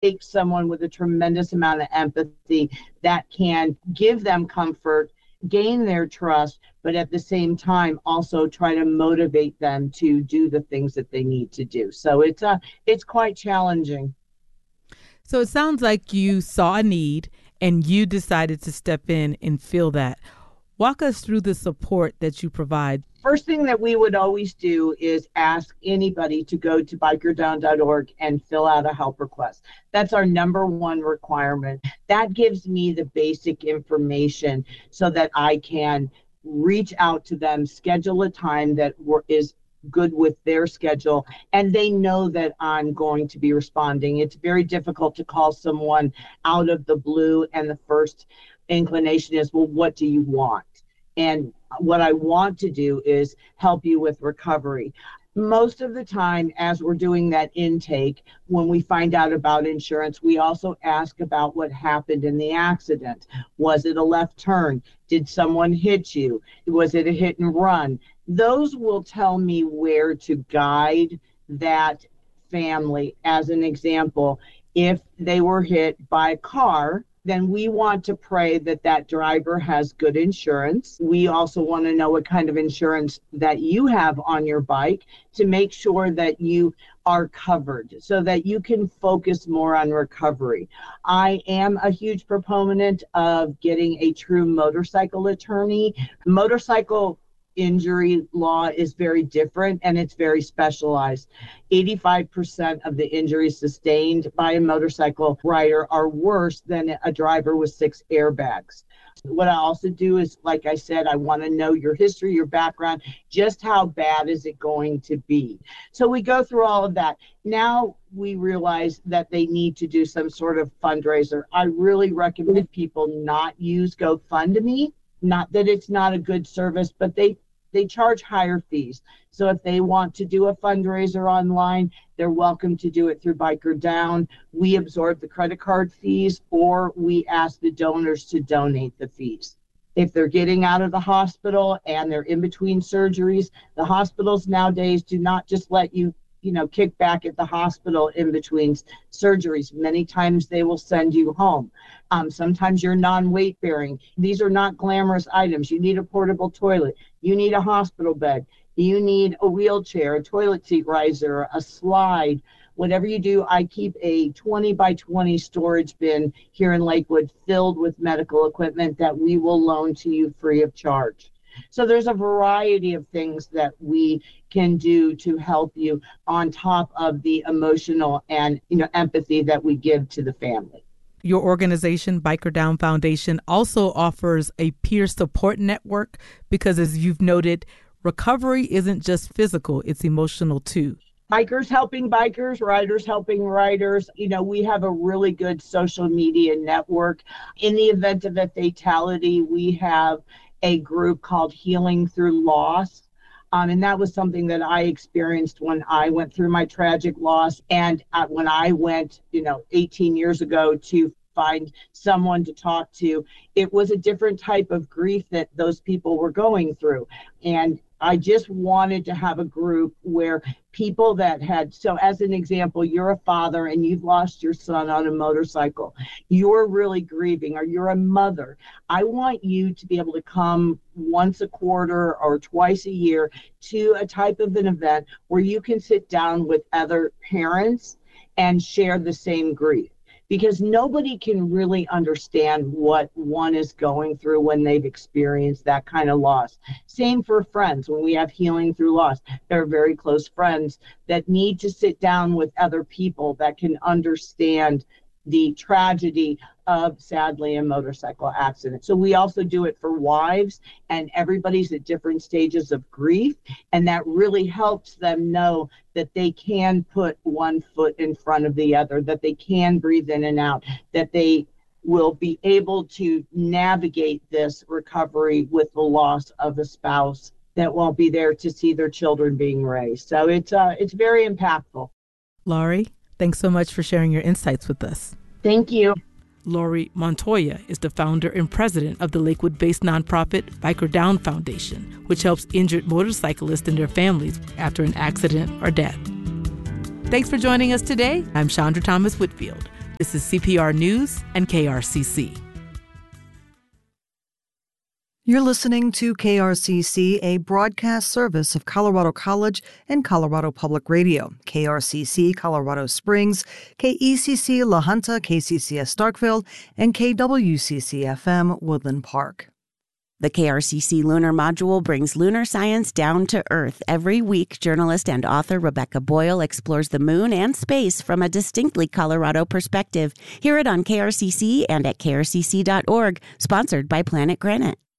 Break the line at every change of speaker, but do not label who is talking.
take someone with a tremendous amount of empathy that can give them comfort, gain their trust, but at the same time also try to motivate them to do the things that they need to do. So it's quite challenging.
So it sounds like you saw a need and you decided to step in and fill that. Walk us through the support that you provide.
First thing that we would always do is ask anybody to go to bikerdown.org and fill out a help request. That's our number one requirement. That gives me the basic information so that I can reach out to them, schedule a time that is good with their schedule, and they know that I'm going to be responding. It's very difficult to call someone out of the blue, and the first inclination is, well, what do you want? And what I want to do is help you with recovery. Most of the time, as we're doing that intake, when we find out about insurance, we also ask about what happened in the accident. Was it a left turn? Did someone hit you? Was it a hit and run? Those will tell me where to guide that family. As an example, if they were hit by a car, then we want to pray that that driver has good insurance. We also want to know what kind of insurance that you have on your bike to make sure that you are covered so that you can focus more on recovery. I am a huge proponent of getting a true motorcycle attorney. Motorcycle injury law is very different and it's very specialized. 85% of the injuries sustained by a motorcycle rider are worse than a driver with 6 airbags. What I also do is, like I said, I want to know your history, your background, just how bad is it going to be. So we go through all of that. Now we realize that they need to do some sort of fundraiser. I really recommend people not use GoFundMe. Not that it's not a good service, but they charge higher fees. So if they want to do a fundraiser online, they're welcome to do it through Biker Down. We absorb the credit card fees, or we ask the donors to donate the fees. If they're getting out of the hospital and they're in between surgeries, the hospitals nowadays do not just let you kick back at the hospital in between surgeries. Many times they will send you home. Sometimes you're non-weight bearing. These are not glamorous items. You need a portable toilet. You need a hospital bed. You need a wheelchair, a toilet seat riser, a slide. Whatever you do, I keep a 20 by 20 storage bin here in Lakewood filled with medical equipment that we will loan to you free of charge. So there's a variety of things that we can do to help you on top of the emotional and empathy that we give to the family.
Your organization, Biker Down Foundation, also offers a peer support network because, as you've noted, recovery isn't just physical, it's emotional too.
Bikers helping bikers, riders helping riders. We have a really good social media network. In the event of a fatality, we have a group called Healing Through Loss. And that was something that I experienced when I went through my tragic loss. And when I went, 18 years ago to find someone to talk to, it was a different type of grief that those people were going through. And I just wanted to have a group where people that had, so as an example, you're a father and you've lost your son on a motorcycle. You're really grieving, or you're a mother. I want you to be able to come once a quarter or twice a year to a type of an event where you can sit down with other parents and share the same grief. Because nobody can really understand what one is going through when they've experienced that kind of loss. Same for friends. When we have Healing Through Loss, they're very close friends that need to sit down with other people that can understand the tragedy of, sadly, a motorcycle accident. So we also do it for wives, and everybody's at different stages of grief, and that really helps them know that they can put one foot in front of the other, that they can breathe in and out, that they will be able to navigate this recovery with the loss of a spouse that won't be there to see their children being raised. So it's very impactful.
Laurie, thanks so much for sharing your insights with us.
Thank you.
Laurie Montoya is the founder and president of the Lakewood-based nonprofit Biker Down Foundation, which helps injured motorcyclists and their families after an accident or death. Thanks for joining us today. I'm Chandra Thomas Whitfield. This is CPR News and KRCC.
You're listening to KRCC, a broadcast service of Colorado College and Colorado Public Radio. KRCC Colorado Springs, KECC La Junta, KCCS Starkville, and KWCC-FM Woodland Park.
The KRCC Lunar Module brings lunar science down to Earth. Every week, journalist and author Rebecca Boyle explores the moon and space from a distinctly Colorado perspective. Hear it on KRCC and at krcc.org, sponsored by Planet Granite.